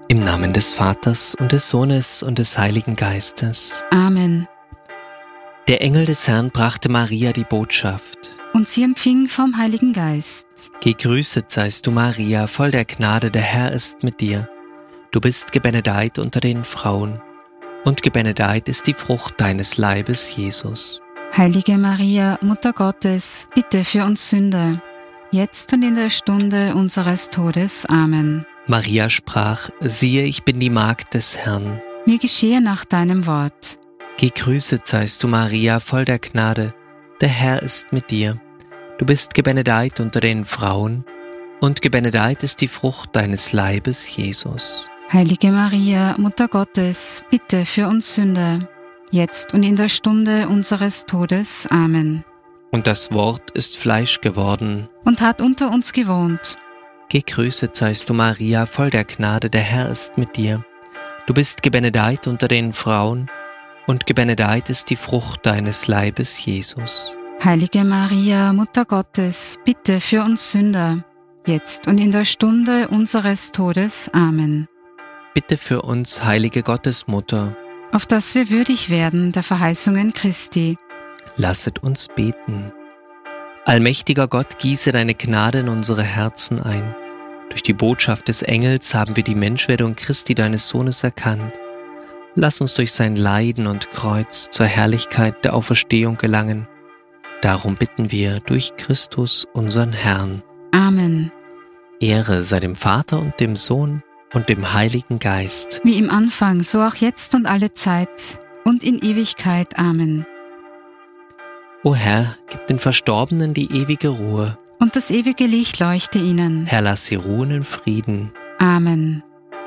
Im Namen des Vaters und des Sohnes und des Heiligen Geistes. Amen. Der Engel des Herrn brachte Maria die Botschaft: Und sie empfing vom Heiligen Geist. Gegrüßet seist du, Maria, voll der Gnade, der Herr ist mit dir. Du bist gebenedeit unter den Frauen, und gebenedeit ist die Frucht deines Leibes, Jesus. Heilige Maria, Mutter Gottes, bitte für uns Sünder, jetzt und in der Stunde unseres Todes. Amen. Maria sprach: Siehe, ich bin die Magd des Herrn. Mir geschehe nach deinem Wort. Gegrüßet seist du, Maria, voll der Gnade, der Herr ist mit dir. Du bist gebenedeit unter den Frauen, und gebenedeit ist die Frucht deines Leibes, Jesus. Heilige Maria, Mutter Gottes, bitte für uns Sünder, jetzt und in der Stunde unseres Todes. Amen. Und das Wort ist Fleisch geworden. Und hat unter uns gewohnt. Gegrüßet seist du, Maria, voll der Gnade, der Herr ist mit dir. Du bist gebenedeit unter den Frauen, und gebenedeit ist die Frucht deines Leibes, Jesus. Heilige Maria, Mutter Gottes, bitte für uns Sünder, jetzt und in der Stunde unseres Todes. Amen. Bitte für uns, heilige Gottesmutter, auf dass wir würdig werden der Verheißungen Christi. Lasset uns beten. Allmächtiger Gott, gieße deine Gnade in unsere Herzen ein. Durch die Botschaft des Engels haben wir die Menschwerdung Christi, deines Sohnes, erkannt. Lass uns durch sein Leiden und Kreuz zur Herrlichkeit der Auferstehung gelangen. Darum bitten wir durch Christus, unseren Herrn. Amen. Ehre sei dem Vater und dem Sohn und dem Heiligen Geist. Wie im Anfang, so auch jetzt und alle Zeit und in Ewigkeit. Amen. O Herr, gib den Verstorbenen die ewige Ruhe. Und das ewige Licht leuchte ihnen. Herr, lass sie ruhen in Frieden. Amen.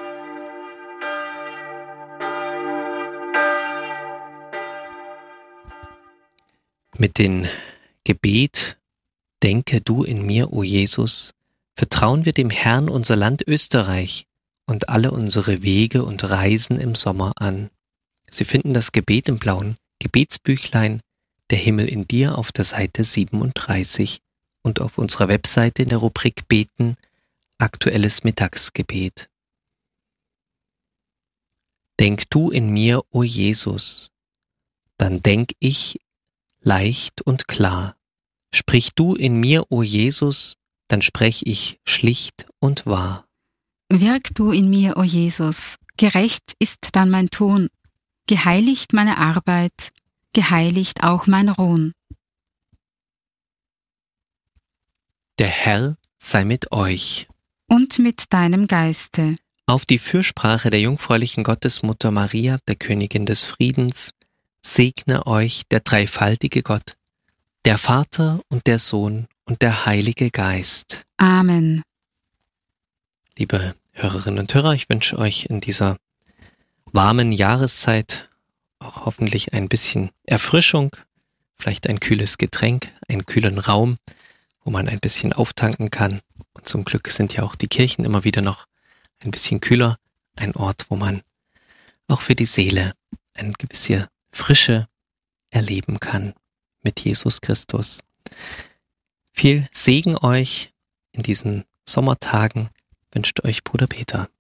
Mit dem Gebet Denke du in mir, o Jesus, vertrauen wir dem Herrn unser Land Österreich und alle unsere Wege und Reisen im Sommer an. Sie finden das Gebet im blauen Gebetsbüchlein Der Himmel in dir auf der Seite 37 und auf unserer Webseite in der Rubrik Beten Aktuelles Mittagsgebet. Denk du in mir, o Jesus, dann denk ich leicht und klar. Sprich du in mir, o Jesus, dann sprech ich schlicht und wahr. Wirk du in mir, o Jesus, gerecht ist dann mein Tun, geheiligt meine Arbeit, geheiligt auch mein Ruhen. Der Herr sei mit euch. Und mit deinem Geiste. Auf die Fürsprache der jungfräulichen Gottesmutter Maria, der Königin des Friedens, segne euch der dreifaltige Gott, der Vater und der Sohn und der Heilige Geist. Amen. Liebe Hörerinnen und Hörer, ich wünsche euch in dieser warmen Jahreszeit auch hoffentlich ein bisschen Erfrischung, vielleicht ein kühles Getränk, einen kühlen Raum, wo man ein bisschen auftanken kann. Und zum Glück sind ja auch die Kirchen immer wieder noch ein bisschen kühler, ein Ort, wo man auch für die Seele eine gewisse Frische erleben kann mit Jesus Christus. Viel Segen euch in diesen Sommertagen wünscht euch Bruder Peter.